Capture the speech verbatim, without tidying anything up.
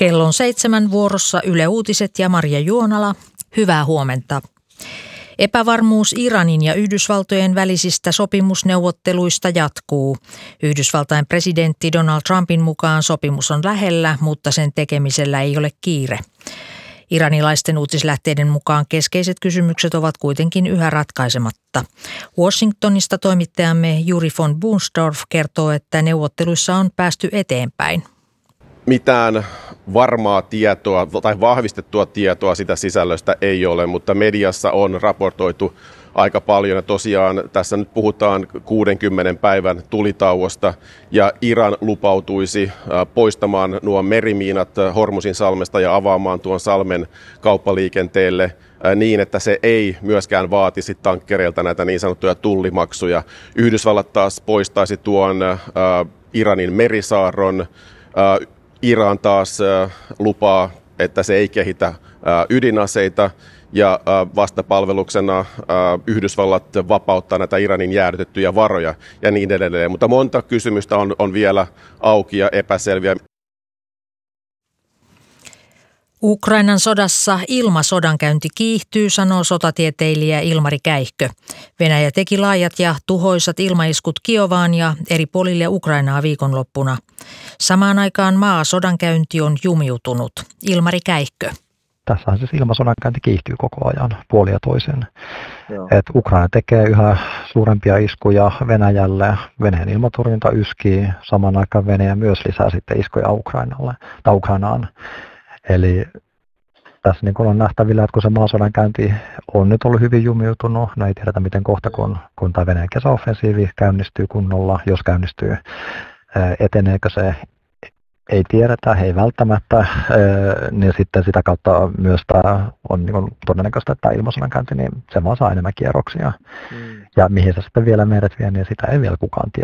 Kello on seitsemän vuorossa Yle Uutiset ja Marja Juonala. Hyvää huomenta. Epävarmuus Iranin ja Yhdysvaltojen välisistä sopimusneuvotteluista jatkuu. Yhdysvaltain presidentti Donald Trumpin mukaan sopimus on lähellä, mutta sen tekemisellä ei ole kiire. Iranilaisten uutislähteiden mukaan keskeiset kysymykset ovat kuitenkin yhä ratkaisematta. Washingtonista toimittajamme Juri von Bunsdorf kertoo, että neuvotteluissa on päästy eteenpäin. Mitään varmaa tietoa tai vahvistettua tietoa sitä sisällöstä ei ole, mutta mediassa on raportoitu aika paljon. Ja tosiaan tässä nyt puhutaan kuudenkymmenen päivän tulitauosta ja Iran lupautuisi poistamaan nuo merimiinat Hormuzin salmesta ja avaamaan tuon salmen kauppaliikenteelle niin, että se ei myöskään vaatisi tankkereilta näitä niin sanottuja tullimaksuja. Yhdysvallat taas poistaisi tuon Iranin merisaarron. Iran taas lupaa, että se ei kehitä ydinaseita ja vastapalveluksena Yhdysvallat vapauttaa näitä Iranin jäädytettyjä varoja ja niin edelleen. Mutta monta kysymystä on, on vielä auki ja epäselviä. Ukrainan sodassa ilmasodankäynti kiihtyy, sanoo sotatieteilijä Ilmari Käihkö. Venäjä teki laajat ja tuhoisat ilmaiskut Kiovaan ja eri puolille Ukrainaa viikonloppuna. Samaan aikaan maasodankäynti on jumiutunut. Ilmari Käihkö. Tässähän siis ilmasodankäynti kiihtyy koko ajan puolin ja toisin. Et Ukraina tekee yhä suurempia iskuja Venäjälle. Venäjän ilmatorjunta yskii. Samaan aikaan Venäjä myös lisää sitten iskuja Ukrainalle, tai Ukrainaan. Eli tässä niin on nähtävillä, että kun se maasodankäynti on nyt ollut hyvin jumiutunut, no ei tiedetä miten kohta, kun, kun tämä Venäjän kesäoffensiivi käynnistyy kunnolla, jos käynnistyy, eteneekö se, ei tiedetä, ei välttämättä, niin sitten sitä kautta myös tämä on niin todennäköistä, että tämä ilmasodankäynti, niin se vaan saa enemmän kierroksia. Mm. Ja mihin se sitten vielä meidät vie, niin sitä ei vielä kukaan tiedä.